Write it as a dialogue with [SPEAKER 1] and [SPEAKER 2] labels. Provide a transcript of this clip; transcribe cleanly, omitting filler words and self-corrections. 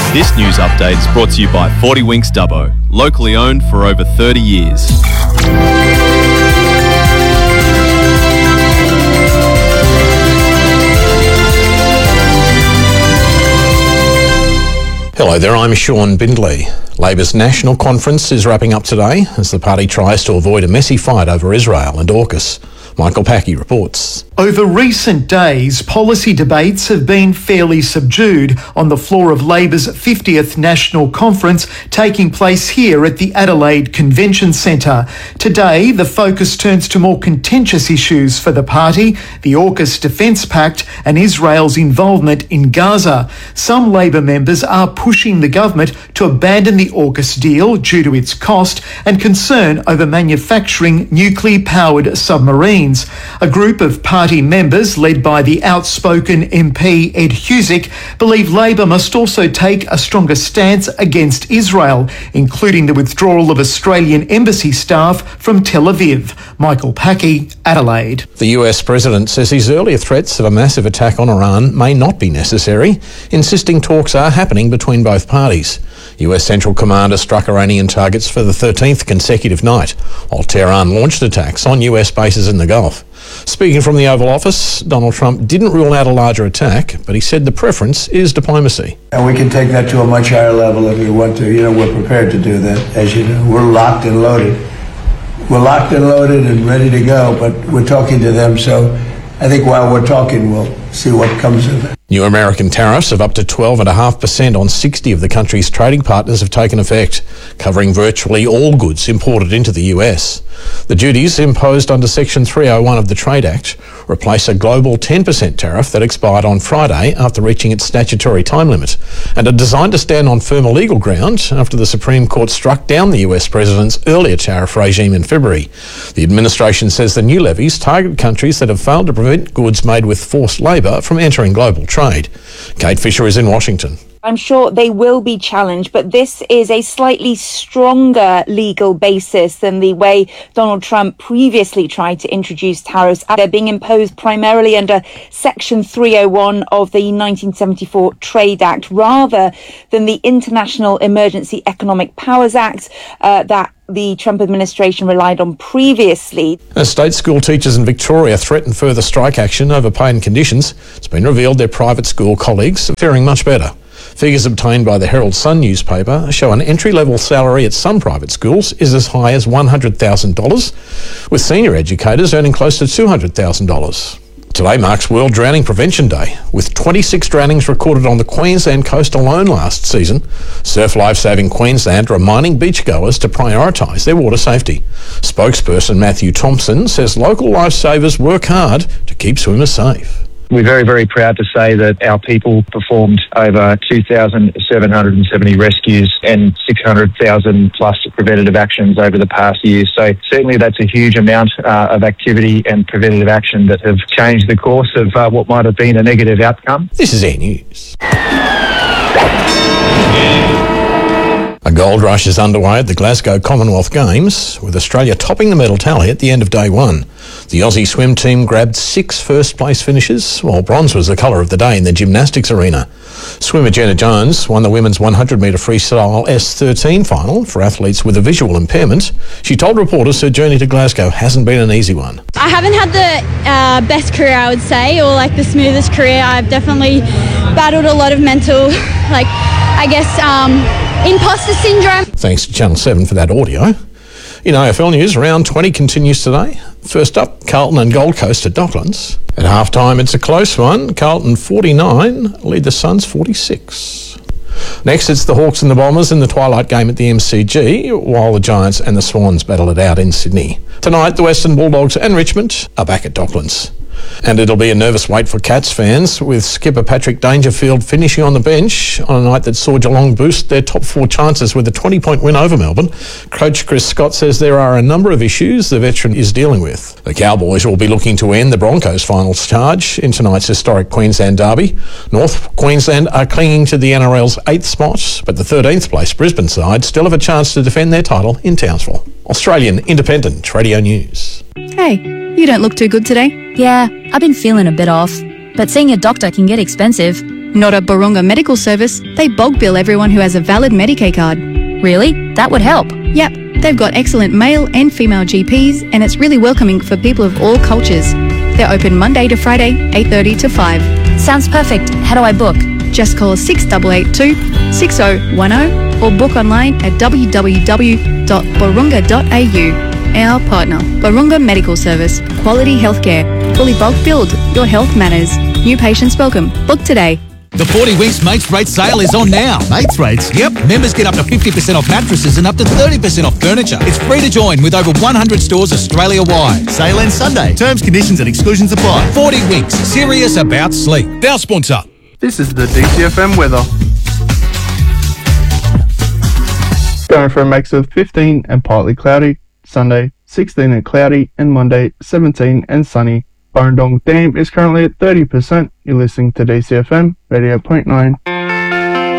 [SPEAKER 1] This news update is brought to you by 40 Winks Dubbo, locally owned for over 30 years.
[SPEAKER 2] Hello there, I'm Sean Bindley. Labor's national conference is wrapping up today as the party tries to avoid a messy fight over Israel and AUKUS. Michael Packey reports.
[SPEAKER 3] Over recent days, policy debates have been fairly subdued on the floor of Labor's 50th National Conference taking place here at the Adelaide Convention Centre. Today, the focus turns to more contentious issues for the party, the AUKUS Defence Pact and Israel's involvement in Gaza. Some Labor members are pushing the government to abandon the AUKUS deal due to its cost and concern over manufacturing nuclear-powered submarines. A group of party members, led by the outspoken MP Ed Husic, believe Labor must also take a stronger stance against Israel, including the withdrawal of Australian embassy staff from Tel Aviv. Michael Packey, Adelaide.
[SPEAKER 2] The US President says his earlier threats of a massive attack on Iran may not be necessary, insisting talks are happening between both parties. US Central Commander struck Iranian targets for the 13th consecutive night, while Tehran launched attacks on US bases in the Gulf. Speaking from the Oval Office, Donald Trump didn't rule out a larger attack, but he said the preference is diplomacy.
[SPEAKER 4] And we can take that to a much higher level if we want to. We're prepared to do that, as you know. We're locked and loaded. We're locked and loaded and ready to go, but we're talking to them, so I think while we're talking, we'll see what comes of it.
[SPEAKER 2] New American tariffs of up to 12.5% on 60 of the country's trading partners have taken effect, covering virtually all goods imported into the US. The duties imposed under Section 301 of the Trade Act replace a global 10% tariff that expired on Friday after reaching its statutory time limit, and are designed to stand on firmer legal ground after the Supreme Court struck down the US President's earlier tariff regime in February. The administration says the new levies target countries that have failed to prevent goods made with forced labour from entering global trade. Kate Fisher is in Washington.
[SPEAKER 5] I'm sure they will be challenged, but this is a slightly stronger legal basis than the way Donald Trump previously tried to introduce tariffs. They're being imposed primarily under Section 301 of the 1974 Trade Act, rather than the International Emergency Economic Powers Act that the Trump administration relied on previously.
[SPEAKER 2] As state school teachers in Victoria threaten further strike action over pay and conditions, it's been revealed their private school colleagues are faring much better. Figures obtained by the Herald Sun newspaper show an entry-level salary at some private schools is as high as $100,000, with senior educators earning close to $200,000. Today marks World Drowning Prevention Day, with 26 drownings recorded on the Queensland coast alone last season. Surf Lifesaving Queensland reminding beachgoers to prioritise their water safety. Spokesperson Matthew Thompson says local lifesavers work hard to keep swimmers safe.
[SPEAKER 6] We're very, very proud to say that our people performed over 2,770 rescues and 600,000 plus preventative actions over the past year. So certainly that's a huge amount of activity and preventative action that have changed the course of what might have been a negative outcome.
[SPEAKER 2] This is Air News. A gold rush is underway at the Glasgow Commonwealth Games, with Australia topping the medal tally at the end of day one. The Aussie swim team grabbed 6 first-place finishes, while bronze was the colour of the day in the gymnastics arena. Swimmer Jenna Jones won the women's 100-metre freestyle S13 final for athletes with a visual impairment. She told reporters her journey to Glasgow hasn't been an easy one.
[SPEAKER 7] I haven't had the best career, I would say, or like the smoothest career. I've definitely battled a lot of mental, imposter syndrome.
[SPEAKER 2] Thanks to Channel 7 for that audio. In AFL news, round 20 continues today. First up, Carlton and Gold Coast at Docklands. At half-time, it's a close one. Carlton 49 lead the Suns 46. Next, it's the Hawks and the Bombers in the twilight game at the MCG, while the Giants and the Swans battle it out in Sydney. Tonight, the Western Bulldogs and Richmond are back at Docklands. And it'll be a nervous wait for Cats fans, with skipper Patrick Dangerfield finishing on the bench on a night that saw Geelong boost their top 4 chances with a 20-point win over Melbourne. Coach Chris Scott says there are a number of issues the veteran is dealing with. The Cowboys will be looking to end the Broncos' finals charge in tonight's historic Queensland derby. North Queensland are clinging to the NRL's 8th spot, but the 13th place Brisbane side still have a chance to defend their title in Townsville. Australian Independent Radio News.
[SPEAKER 8] Hey, you don't look too good today.
[SPEAKER 9] Yeah, I've been feeling a bit off, but seeing a doctor can get expensive.
[SPEAKER 8] Not at Barunga Medical Service. They bulk bill everyone who has a valid Medicaid card.
[SPEAKER 9] Really? That would help.
[SPEAKER 8] Yep, they've got excellent male and female GPs, and it's really welcoming for people of all cultures. They're open Monday to Friday, 8:30 to 5.
[SPEAKER 9] Sounds perfect. How do I book?
[SPEAKER 8] Just call 6882-6010 or book online at www.barunga.au. Our partner, Barunga Medical Service. Quality healthcare. Fully bulk billed. Your health matters. New patients welcome. Book today.
[SPEAKER 10] The 40 Winks Mates Rate sale is on now.
[SPEAKER 11] Mates Rates?
[SPEAKER 10] Yep. Members get up to 50% off mattresses and up to 30% off furniture. It's free to join with over 100 stores Australia-wide.
[SPEAKER 11] Sale ends Sunday. Terms, conditions and exclusions apply.
[SPEAKER 10] 40 Winks. Serious about sleep. Our sponsor.
[SPEAKER 12] This is the DCFM weather. Going for a max of 15 and partly cloudy. Sunday, 16 and cloudy, and Monday, 17 and sunny. Burrendong Dam is currently at 30%. You're listening to DCFM, Radio.9.